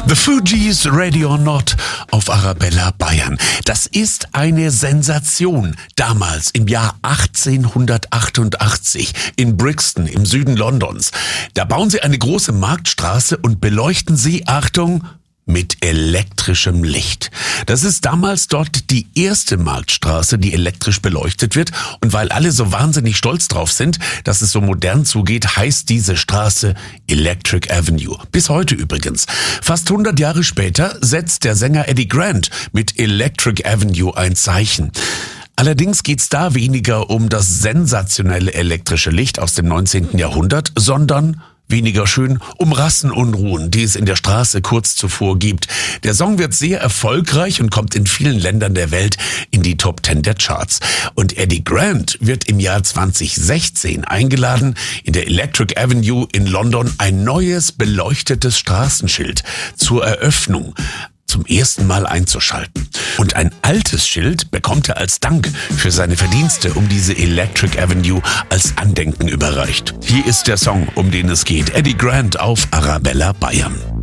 The Fugees, Ready or Not auf Arabella Bayern. Das ist eine Sensation. Damals im Jahr 1888 in Brixton im Süden Londons. Da bauen sie eine große Marktstraße und beleuchten sie, Achtung, mit elektrischem Licht. Das ist damals dort die erste Marktstraße, die elektrisch beleuchtet wird. Und weil alle so wahnsinnig stolz drauf sind, dass es so modern zugeht, heißt diese Straße Electric Avenue. Bis heute übrigens. Fast 100 Jahre später setzt der Sänger Eddie Grant mit Electric Avenue ein Zeichen. Allerdings geht's da weniger um das sensationelle elektrische Licht aus dem 19. Jahrhundert, sondern weniger schön um Rassenunruhen, die es in der Straße kurz zuvor gibt. Der Song wird sehr erfolgreich und kommt in vielen Ländern der Welt in die Top 10 der Charts. Und Eddie Grant wird im Jahr 2016 eingeladen, in der Electric Avenue in London ein neues beleuchtetes Straßenschild zur Eröffnung zum ersten Mal einzuschalten. Und ein altes Schild bekommt er als Dank für seine Verdienste um diese Electric Avenue als Andenken überreicht. Hier ist der Song, um den es geht. Eddie Grant auf Arabella Bayern.